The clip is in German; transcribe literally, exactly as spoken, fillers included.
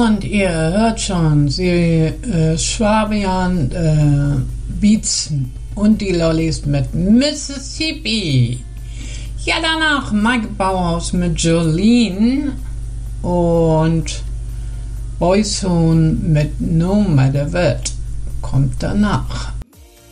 Und ihr hört schon, sie äh, Schwabian äh, Beats und die Lollis mit Mississippi. Ja, danach Mike Bauhaus mit Jolene und Boyzone mit No Matter What kommt danach.